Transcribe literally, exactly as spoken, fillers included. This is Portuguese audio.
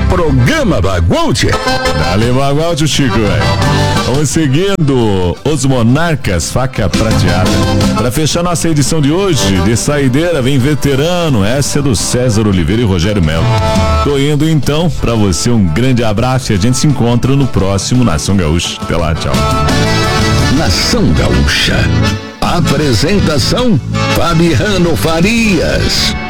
programa Bagulte. Dale Bagulte, Chico, velho. Vamos seguindo os Monarcas, Faca Prateada. Para fechar nossa edição de hoje, de saideira, vem Veterano. Essa é do César Oliveira e Rogério Melo. Tô indo então, pra você um grande abraço e a gente se encontra no próximo Nação Gaúcha. Até lá, tchau. Nação Gaúcha. Apresentação: Fabiano Farias.